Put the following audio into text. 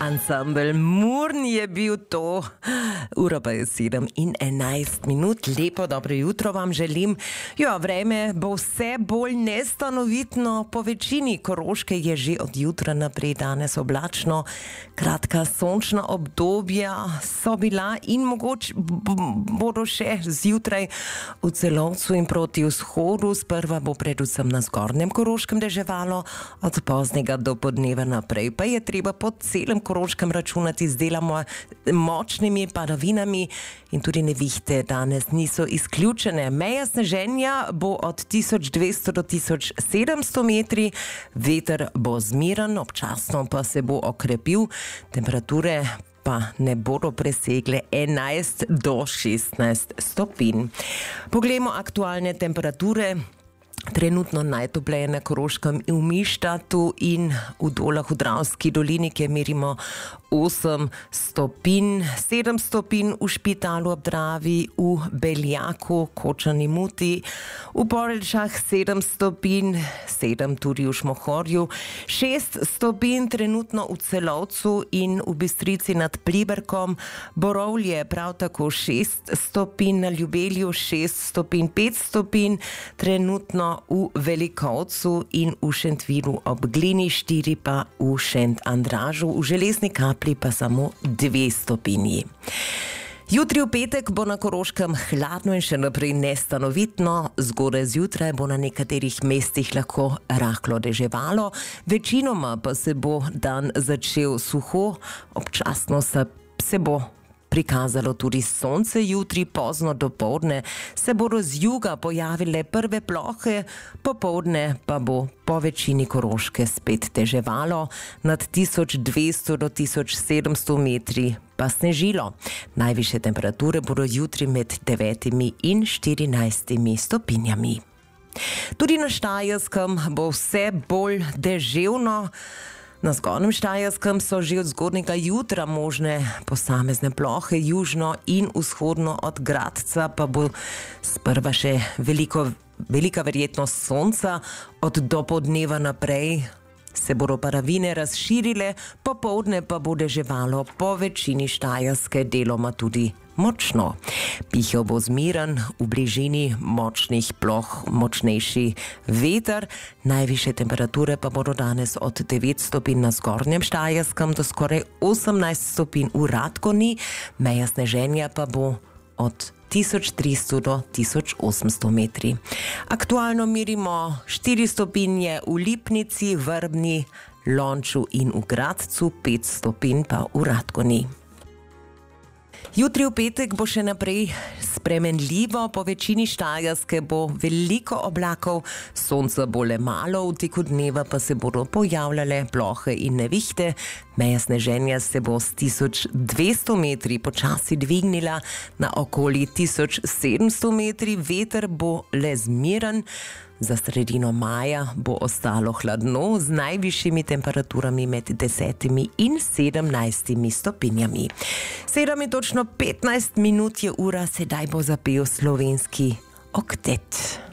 Ansambel Murn je bil to. Ura pa je 7:11. Lepo dobro jutro vam želim. Ja, vreme bo vse bolj nestanovitno. Po večini Koroške je že od jutra naprej danes oblačno. Kratka sončna obdobja so bila in mogoče bodo še zjutraj v Celovcu in proti vzhodu. Sprva bo predvsem na zgornjem Koroškem deževalo, od poznega do podneva naprej pa je treba po celem Koroškem računati z deloma močnimi padavinami in tudi nevihte danes niso izključene. Meja sneženja bo od 1200 do 1700 metri, veter bo zmiren, občasno pa se bo okrepil, temperature pa ne bodo presegle 11 do 16 stopinj. Poglejmo aktualne temperature. Trenutno najtopleje na Koroškem in v Mištatu in v Dolah v Dravski dolini, kjer merimo 8 stopinj, 7 stopinj v Špitalu ob Dravi, v Beljaku, Kočani Muti, v Poreljčah 7 stopinj, 7 tudi v Šmohorju, 6 stopinj trenutno v Celovcu in v Bistrici nad Pliberkom, Borovlje prav tako 6 stopinj, na Ljubelju 6 stopinj, 5 stopinj, trenutno v Velikovcu in v Šentvilu ob Glini, 4 pa v Šent Andražu, v Železni Kapli pa samo 2 stopinji. Jutri v petek bo na Koroškem hladno in še naprej nestanovitno, zgodaj zjutraj bo na nekaterih mestih lahko rahlo deževalo, večinoma pa se bo dan začel suho, občasno se bo prikazalo tudi sonce. Jutri pozno dopoldne se bodo z juga pojavile prve plohe, popoldne pa bo po večini Koroške spet deževalo, nad 1200 do 1700 metri pa snežilo. Najvišje temperature bodo jutri med 9 in 14 stopinjami. Tudi na Štajerskem bo vse bolj deževno. Na zgornjem Štajerskem so že od zgodnjega jutra možne posamezne plohe, južno in vzhodno od Gradca pa bo sprva še velika verjetnost sonca, od dopoldneva naprej se bodo padavine razširile, popoldne pa bo deževalo po večini Štajerske, deloma tudi močno. Pihal bo zmiren, v bližini močnih ploh močnejši veter, najvišje temperature pa bodo danes od 9 stopinj na zgornjem Štajerskem do skoraj 18 stopinj v Radgoni, meja sneženja pa bo od 1300 do 1800 metri. Aktualno merimo 4 stopinje v Lipnici, Vrbni, Lonču in v Gradcu, 5 stopinj pa v Radgoni. Jutri v petek bo še naprej spremenljivo, po večini Štajerske bo veliko oblakov, sonca bo le malo, v teku dneva pa se bodo pojavljale plohe in nevihte, meja sneženja se bo s 1200 metri počasi dvignila na okoli 1700 metri, veter bo le zmiren. Za sredino maja bo ostalo hladno z najvišjimi temperaturami med 10 in 17 stopinjami. 7:15 je ura, sedaj bo zapel slovenski oktet.